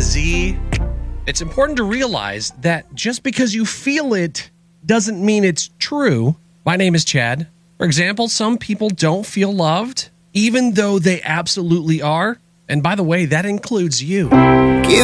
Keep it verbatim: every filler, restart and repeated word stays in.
Z. It's important to realize that just because you feel it doesn't mean it's true. My name is Chad. For example, some people don't feel loved, even though they absolutely are. And by the way, that includes you. Give